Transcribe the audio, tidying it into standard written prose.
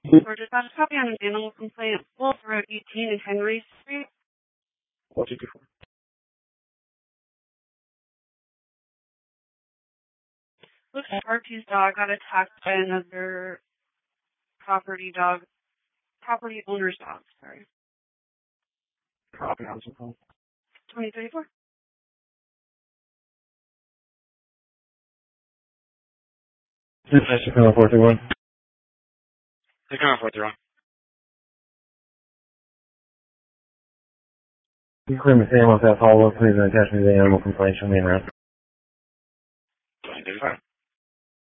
For dispatch copy on an animal complaint, Wolf Road 18 and Henry Street. What's it for? Looks like Archie's dog got attacked by another property owner's dog, sorry. Copy on some phone. 2034. Dispatch to 431. Take on 431. You claim the animal theft, all please attach me to the animal complaint, show me around.